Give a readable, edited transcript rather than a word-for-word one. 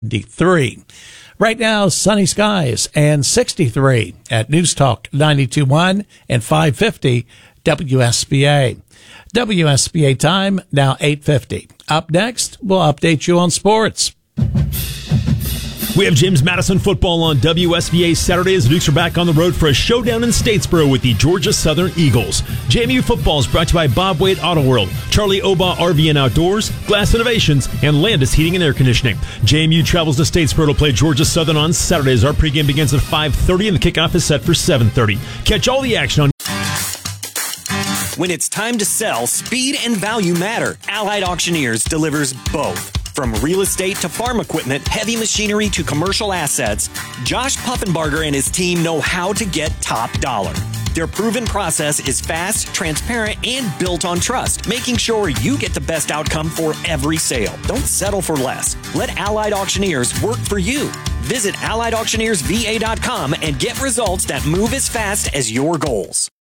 73. Right now, sunny skies and 63 at News Talk 92.1 and 550 WSBA. WSBA time, now 8:50. Up next, we'll update you on sports. We have James Madison football on WSBA Saturday as the Dukes are back on the road for a showdown in Statesboro with the Georgia Southern Eagles. JMU football is brought to you by Bob Wade Auto World, Charlie Oba RV and Outdoors, Glass Innovations, and Landis Heating and Air Conditioning. JMU travels to Statesboro to play Georgia Southern on Saturdays. Our pregame begins at 5:30 and the kickoff is set for 7:30. Catch all the action on. When it's time to sell, speed and value matter. Allied Auctioneers delivers both. From real estate to farm equipment, heavy machinery to commercial assets, Josh Puffenbarger and his team know how to get top dollar. Their proven process is fast, transparent, and built on trust, making sure you get the best outcome for every sale. Don't settle for less. Let Allied Auctioneers work for you. Visit AlliedAuctioneersVA.com and get results that move as fast as your goals.